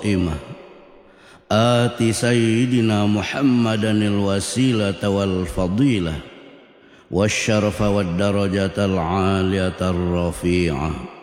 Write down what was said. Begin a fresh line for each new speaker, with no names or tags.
الخاتمة آت سيدنا محمدا الوسيلة والفضيلة والشرف والدرجة العالية الرفيعة